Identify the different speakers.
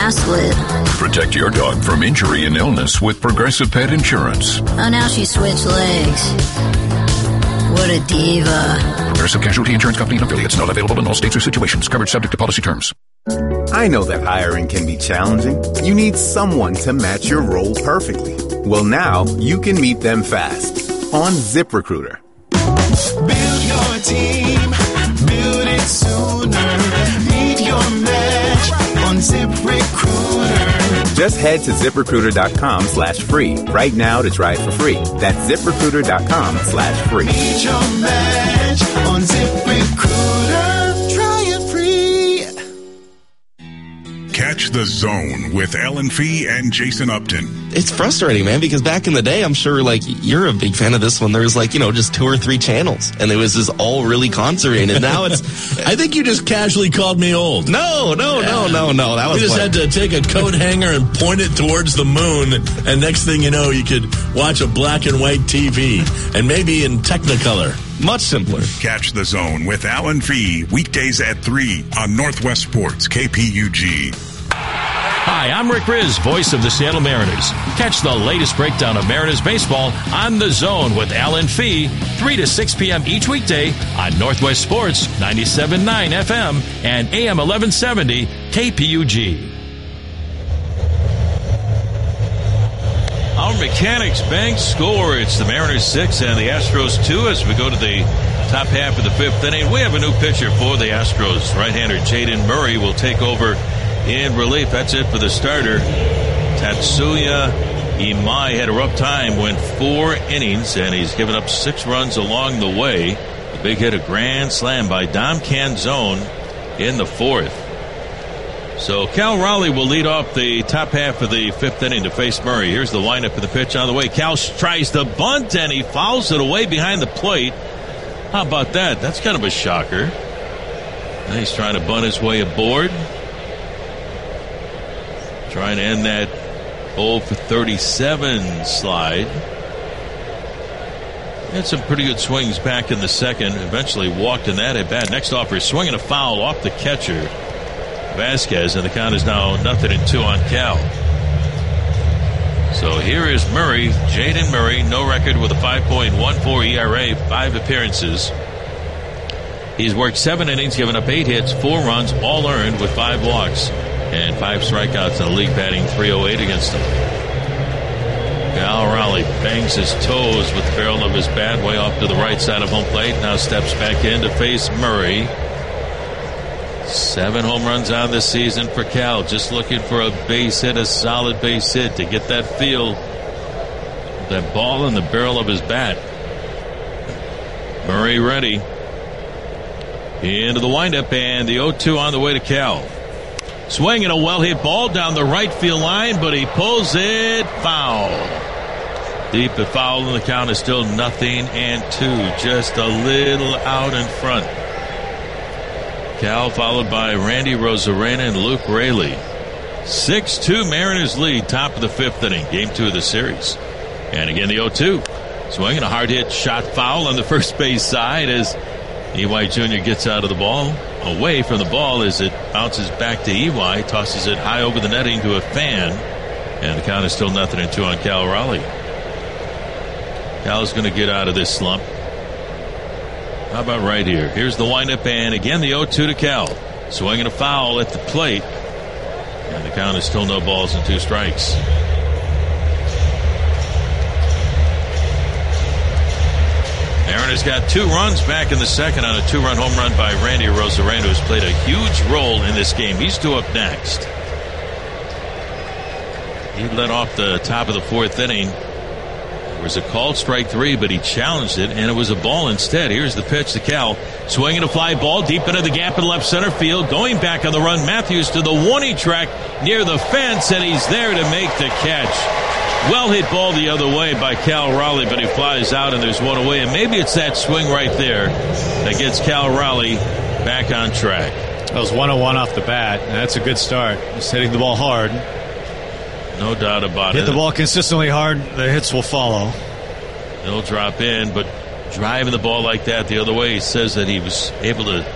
Speaker 1: House lit.
Speaker 2: Protect your dog from injury and illness with Progressive Pet Insurance.
Speaker 1: Oh, now she switched legs. What a diva.
Speaker 2: Progressive Casualty Insurance Company and affiliates. Not available in all states or situations. Coverage subject to policy terms.
Speaker 3: I know that hiring can be challenging. You need someone to match your role perfectly. Well, now you can meet them fast on ZipRecruiter.
Speaker 4: Build your team. Build it sooner. Meet your match on ZipRecruiter.
Speaker 3: Just head to ZipRecruiter.com/free right now to try it for free. That's ZipRecruiter.com/free.
Speaker 4: Meet your match on ZipRecruiter. Try it free.
Speaker 5: Catch the Zone with Ellen Fee and Jason Upton.
Speaker 6: It's frustrating, man, because back in the day, I'm sure, like, you're a big fan of this one. There was, like, just 2 or 3 channels, and it was just all really concentrated. And now it's...
Speaker 7: I think you just casually called me old.
Speaker 6: No. That was
Speaker 7: you just had to take a coat hanger and point it towards the moon, and next thing you know, you could watch a black and white TV, and maybe in Technicolor.
Speaker 6: Much simpler.
Speaker 5: Catch the Zone with Alan Fee weekdays at 3 on Northwest Sports KPUG.
Speaker 8: Hi, I'm Rick Riz, voice of the Seattle Mariners. Catch the latest breakdown of Mariners baseball on The Zone with Alan Fee, 3 to 6 p.m. each weekday on Northwest Sports 97.9 FM and AM 1170 KPUG. Our Mechanics Bank score. It's the Mariners 6 and the Astros 2 as we go to the top half of the 5th inning. We have a new pitcher for the Astros. Right-hander Jaden Murray will take over in relief. That's it for the starter. Tatsuya Imai had a rough time, went 4 innings, and he's given up 6 runs along the way. A big hit, a grand slam by Dom Canzone in the 4th. So Cal Raleigh will lead off the top half of the 5th inning to face Murray. Here's the windup of the pitch on the way. Cal tries to bunt, and he fouls it away behind the plate. How about that? That's kind of a shocker. Now he's trying to bunt his way aboard. Trying to end that 0 for 37 slide. Had some pretty good swings back in the second. Eventually walked in that at bat. Next offer, swinging a foul off the catcher, Vasquez, and the count is now 0-2 on Cal. So here is Murray, Jaden Murray, no record with a 5.14 ERA, 5 appearances. He's worked 7 innings, given up 8 hits, 4 runs, all earned with 5 walks. And 5 strikeouts in the league, batting .308 against him. Cal Raleigh bangs his toes with the barrel of his bat way off to the right side of home plate. Now steps back in to face Murray. 7 home runs on this season for Cal. Just looking for a base hit, a solid base hit to get that feel. That ball in the barrel of his bat. Murray ready. Into the windup, and the 0-2 on the way to Cal. Swinging a well-hit ball down the right field line, but he pulls it foul. Deep and foul, and the count is still 0-2. Just a little out in front. Cal followed by Randy Rosarena and Luke Raley. 6-2 Mariners lead, top of the 5th inning, game 2 of the series. And again the 0-2. Swinging a hard hit shot foul on the first base side as EY Jr. gets out of the ball. Away from the ball as it bounces back to EY, tosses it high over the netting to a fan, and the count is still 0-2 on Cal Raleigh. Cal's going to get out of this slump. How about right here? Here's the windup, and again the 0-2 to Cal. Swinging a foul at the plate, and the count is still no balls and 2 strikes. Mariners got 2 runs back in the second on a 2-run home run by Randy Rosarena, who's played a huge role in this game. He's due up next. He led off the top of the 4th inning. There was a called strike 3, but he challenged it, and it was a ball instead. Here's the pitch to Cal. Swinging a fly ball deep into the gap in left center field. Going back on the run, Matthews to the warning track near the fence, and he's there to make the catch. Well hit ball the other way by Cal Raleigh, but he flies out and there's 1 away. And maybe it's that swing right there that gets Cal Raleigh back on track.
Speaker 9: That was 101 off the bat, and that's a good start. Just hitting the ball hard.
Speaker 8: No doubt about it.
Speaker 9: Hit the ball consistently hard, the hits will follow.
Speaker 8: He'll drop in, but driving the ball like that the other way, he says that he was able to